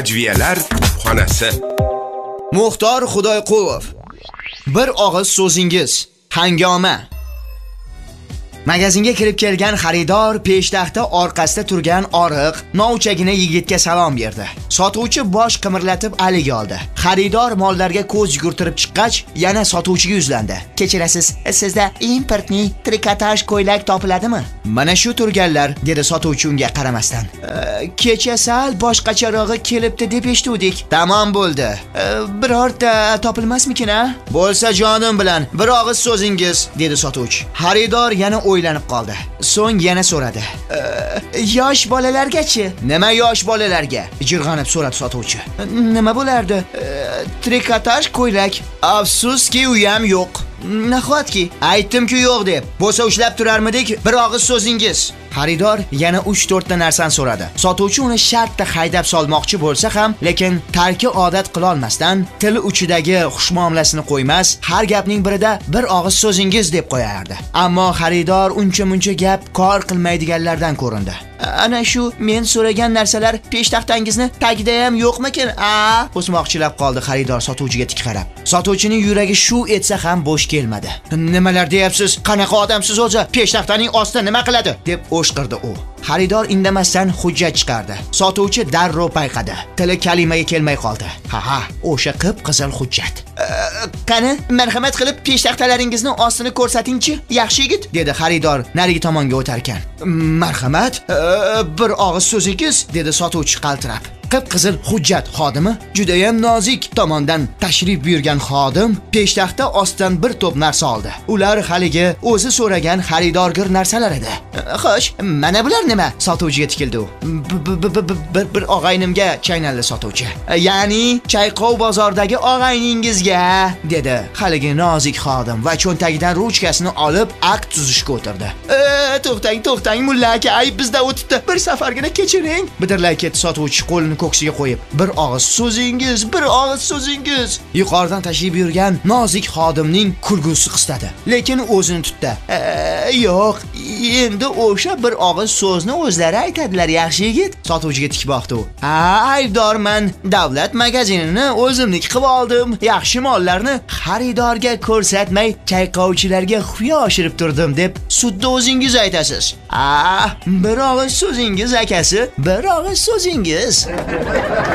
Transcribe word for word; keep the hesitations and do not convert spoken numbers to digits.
Adviyalar xonasi. Muxtor Xudoyqulov. Bir og'iz so'zingiz. Hangoma. Magazinga kirib kelgan xaridor peshtaxta orqasida turgan oriq, novchagina yigitga salom berdi. Sotuvchi bosh qimirlatib aliga oldi. Xaridor mollarga ko'z yugurtirib chiqqach, yana sotuvchiga yuzlandi. Kechirasiz, sizda importning trikotaj ko'ylak topiladimi? Mana shu turganlar, dedi sotuvchi unga qaramasdan. E, kecha sal boshqacharog'i kelibdi deb eshitdik. Tamom bo'ldi. E, birorta topilmasmikin a? Bo'lsa jonim bilan bir og'iz so'zingiz, dedi sotuvchi. Xaridor yana o'ylanib qoldi. So'ng yana so'radi. E, yosh bolalarga-chi? Nima yosh bolalarga? Jirg'anib so'radi sotuvchi. Nima bo'lardi? E, trikotaj ko'ylak. Afsuski u ham yo'q. Nahotki aytdim-ku yo'q deb. Bo'lsa ushlab turarmidik? Bir og'iz so'zingiz. Xaridor yana uch to'rt ta narsani so'radi. Sotuvchi uni shartda haydab solmoqchi bo'lsa ham, lekin tarki odat qila olmasdan til uchidagi xushmuomalasini qo'ymas, har gapning birida bir og'iz so'zingiz deb qo'yardi. Ammo xaridor uncha-muncha gap kor qilmaydiganlardan ko'rindi. Ana shu men so'ragan narsalar peshtaxtangizni tagida ham yo'qmikin? A, o'smoqchilab qoldi xaridor sotuvchiga tik qarab. Sotuvchining yuragi shu etsa ham bo'sh kelmadi. Nimalar deyapsiz? Qanaqa odamsiz o'zi? Peshtaxtaning ostida nima qiladi? deb o'shqirdi u. Xaridor indamasdan hujjat chiqardi. Sotuvchi darrov payqadi. Tili kalimaga kelmay qoldi. Ha ha, o'sha qip-qizil hujjat. E, qani, marhamat qilib peshtaxtalaringizni ostini ko'rsatingchi, yaxshi yigit, dedi xaridor narigi tomonga o'tar ekan. Marhamat, e, bir og'iz so'zingiz, dedi sotuvchi qaltirab. Qip-qizil hujjat xodimi juda ham nozik tomondan tashrif buyurgan xodim peshtaxta ostidan bir to'p narsa oldi. Ular haligi o'zi so'ragan xaridorgir narsalar edi. Xo'sh, mana bular nima? Sotuvchiga tikildi u. Bir bir og'aynimga chaynaldi sotuvchi. Ya'ni Chayqov bozoridagi og'ayningizga, dedi haligi nozik xodim va cho'ntagidan ruchkasini olib akt tuzishga o'tirdi. E, to'xtang, to'xtang mulla aka, ayb bizda o'tibdi. Bir safargina kechiring. Bidirlay ketdi sotuvchi qo'lini ko'ksiga qo'yib. Bir og'iz so'zingiz, bir og'iz so'zingiz. Yuqoridan tashrif buyurgan nozik xodimning kulgusi qistadi, lekin o'zini tutdi. E, yo'q, endi o'sha bir og'iz so'zni o'zlari aytadilar, yaxshi yigit. Sotuvchiga tik boqdi u. Ha, aybdorman. Davlat magazinini o'zimniki qilib oldim. Yaxshi mollarni xaridorga ko'rsatmay chayqovchilarga xuyo oshirib turdim deb sudda o'zingiz aytasiz. A, bir og'iz so'zingiz akasi, bir og'iz so'zingiz.